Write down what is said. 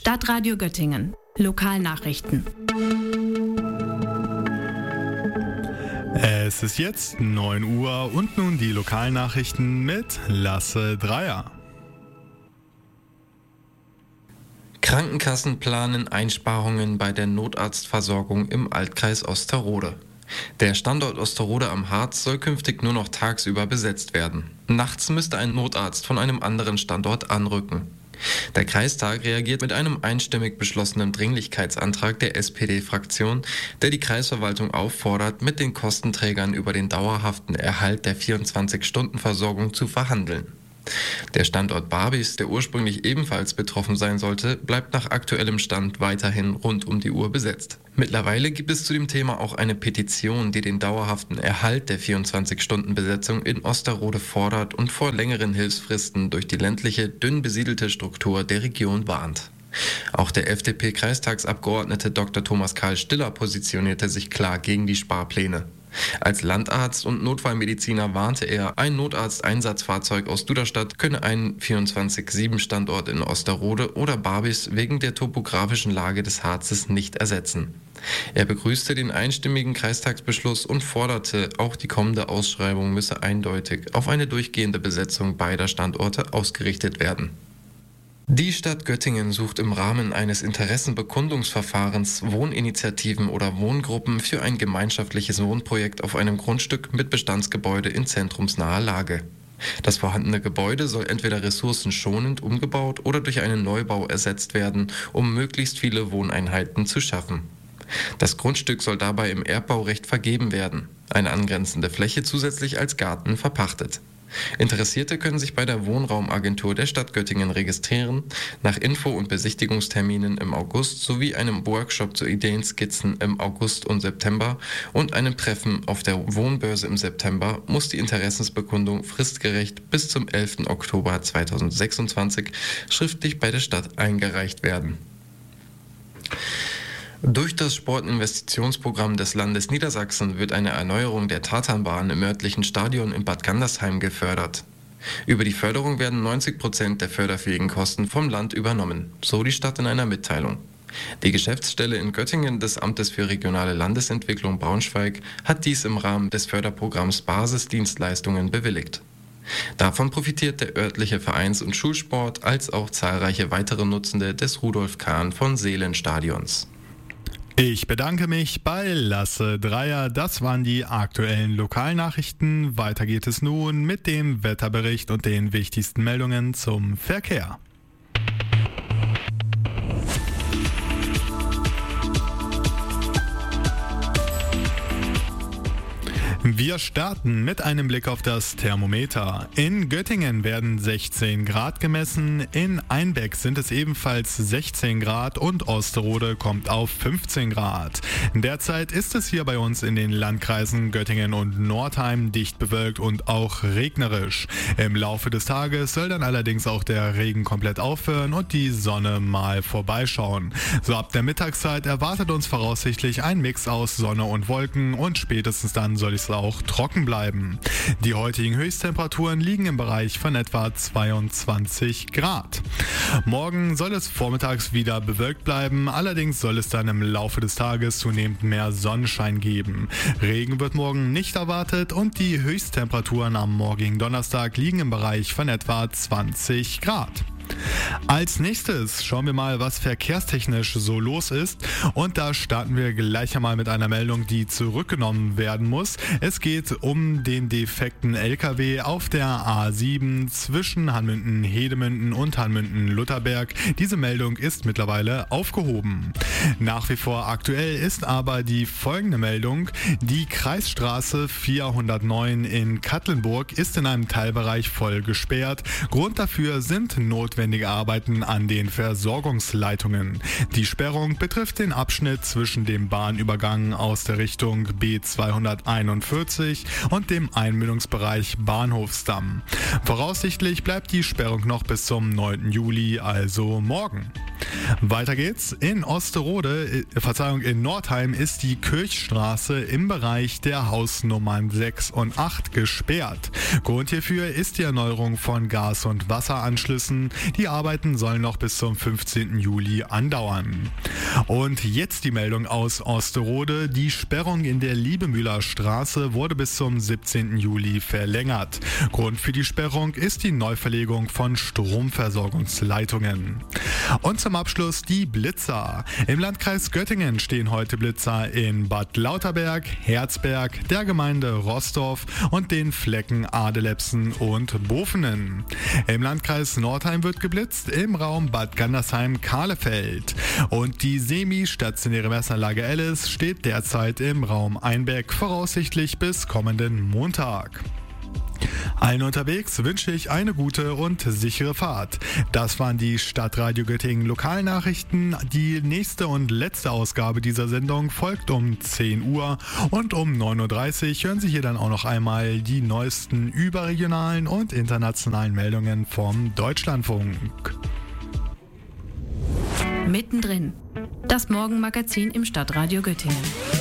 Stadtradio Göttingen. Lokalnachrichten. Es ist jetzt 9 Uhr und nun die Lokalnachrichten mit Lasse Dreier. Krankenkassen planen Einsparungen bei der Notarztversorgung im Altkreis Osterode. Der Standort Osterode am Harz soll künftig nur noch tagsüber besetzt werden. Nachts müsste ein Notarzt von einem anderen Standort anrücken. Der Kreistag reagiert mit einem einstimmig beschlossenen Dringlichkeitsantrag der SPD-Fraktion, der die Kreisverwaltung auffordert, mit den Kostenträgern über den dauerhaften Erhalt der 24-Stunden-Versorgung zu verhandeln. Der Standort Barbis, der ursprünglich ebenfalls betroffen sein sollte, bleibt nach aktuellem Stand weiterhin rund um die Uhr besetzt. Mittlerweile gibt es zu dem Thema auch eine Petition, die den dauerhaften Erhalt der 24-Stunden-Besetzung in Osterode fordert und vor längeren Hilfsfristen durch die ländliche, dünn besiedelte Struktur der Region warnt. Auch der FDP-Kreistagsabgeordnete Dr. Thomas Karl Stiller positionierte sich klar gegen die Sparpläne. Als Landarzt und Notfallmediziner warnte er, ein Notarzteinsatzfahrzeug aus Duderstadt könne einen 24/7-Standort in Osterode oder Barbis wegen der topografischen Lage des Harzes nicht ersetzen. Er begrüßte den einstimmigen Kreistagsbeschluss und forderte, auch die kommende Ausschreibung müsse eindeutig auf eine durchgehende Besetzung beider Standorte ausgerichtet werden. Die Stadt Göttingen sucht im Rahmen eines Interessenbekundungsverfahrens Wohninitiativen oder Wohngruppen für ein gemeinschaftliches Wohnprojekt auf einem Grundstück mit Bestandsgebäude in zentrumsnaher Lage. Das vorhandene Gebäude soll entweder ressourcenschonend umgebaut oder durch einen Neubau ersetzt werden, um möglichst viele Wohneinheiten zu schaffen. Das Grundstück soll dabei im Erbbaurecht vergeben werden, eine angrenzende Fläche zusätzlich als Garten verpachtet. Interessierte können sich bei der Wohnraumagentur der Stadt Göttingen registrieren. Nach Info- und Besichtigungsterminen im August sowie einem Workshop zu Ideenskizzen im August und September und einem Treffen auf der Wohnbörse im September muss die Interessensbekundung fristgerecht bis zum 11. Oktober 2026 schriftlich bei der Stadt eingereicht werden. Durch das Sportinvestitionsprogramm des Landes Niedersachsen wird eine Erneuerung der Tatanbahn im örtlichen Stadion in Bad Gandersheim gefördert. Über die Förderung werden 90% der förderfähigen Kosten vom Land übernommen, so die Stadt in einer Mitteilung. Die Geschäftsstelle in Göttingen des Amtes für regionale Landesentwicklung Braunschweig hat dies im Rahmen des Förderprogramms Basisdienstleistungen bewilligt. Davon profitiert der örtliche Vereins- und Schulsport als auch zahlreiche weitere Nutzende des Rudolf-Kahn-von-Seelen-Stadions. Ich bedanke mich bei Lasse Dreier. Das waren die aktuellen Lokalnachrichten. Weiter geht es nun mit dem Wetterbericht und den wichtigsten Meldungen zum Verkehr. Wir starten mit einem Blick auf das Thermometer. In Göttingen werden 16 Grad gemessen, in Einbeck sind es ebenfalls 16 Grad und Osterode kommt auf 15 Grad. Derzeit ist es hier bei uns in den Landkreisen Göttingen und Nordheim dicht bewölkt und auch regnerisch. Im Laufe des Tages soll dann allerdings auch der Regen komplett aufhören und die Sonne mal vorbeischauen. So ab der Mittagszeit erwartet uns voraussichtlich ein Mix aus Sonne und Wolken und spätestens dann soll es auch trocken bleiben. Die heutigen Höchsttemperaturen liegen im Bereich von etwa 22 Grad. Morgen soll es vormittags wieder bewölkt bleiben, allerdings soll es dann im Laufe des Tages zunehmend mehr Sonnenschein geben. Regen wird morgen nicht erwartet und die Höchsttemperaturen am morgigen Donnerstag liegen im Bereich von etwa 20 Grad. Als nächstes schauen wir mal, was verkehrstechnisch so los ist, und da starten wir gleich einmal mit einer Meldung, die zurückgenommen werden muss. Es geht um den defekten LKW auf der A7 zwischen Hanmünden-Hedemünden und Hanmünden-Lutherberg. Diese Meldung ist mittlerweile aufgehoben. Nach wie vor aktuell ist aber die folgende Meldung: Die Kreisstraße 409 in Katlenburg ist in einem Teilbereich voll gesperrt. Grund dafür sind notwendige Arbeiten an den Versorgungsleitungen. Die Sperrung betrifft den Abschnitt zwischen dem Bahnübergang aus der Richtung B241 und dem Einmündungsbereich Bahnhofsdamm. Voraussichtlich bleibt die Sperrung noch bis zum 9. Juli, also morgen. Weiter geht's. In Nordheim ist die Kirchstraße im Bereich der Hausnummern 6 und 8 gesperrt. Grund hierfür ist die Erneuerung von Gas- und Wasseranschlüssen. Die Arbeiten sollen noch bis zum 15. Juli andauern. Und jetzt die Meldung aus Osterode. Die Sperrung in der Liebemühler Straße wurde bis zum 17. Juli verlängert. Grund für die Sperrung ist die Neuverlegung von Stromversorgungsleitungen. Und zum Abschluss die Blitzer. Im Landkreis Göttingen stehen heute Blitzer in Bad Lauterberg, Herzberg, der Gemeinde Rostorf und den Flecken Adelepsen und Bofenen. Im Landkreis Nordheim wird geblitzt im Raum Bad Gandersheim-Kahlefeld. Und die semi-stationäre Messanlage Alice steht derzeit im Raum Einbeck, voraussichtlich bis kommenden Montag. Allen unterwegs wünsche ich eine gute und sichere Fahrt. Das waren die Stadtradio Göttingen Lokalnachrichten. Die nächste und letzte Ausgabe dieser Sendung folgt um 10 Uhr und um 9.30 Uhr hören Sie hier dann auch noch einmal die neuesten überregionalen und internationalen Meldungen vom Deutschlandfunk. Mittendrin. Das Morgenmagazin im Stadtradio Göttingen.